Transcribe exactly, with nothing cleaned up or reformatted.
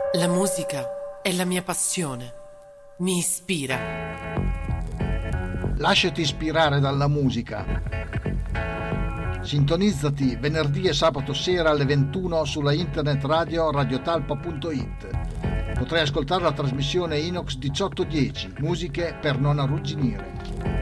La musica è la mia passione, mi ispira. Lasciati ispirare dalla musica. Sintonizzati venerdì e sabato sera alle ventuno sulla internet radio radiotalpa punto it. Potrai ascoltare la trasmissione Inox diciotto dieci, musiche per non arrugginire.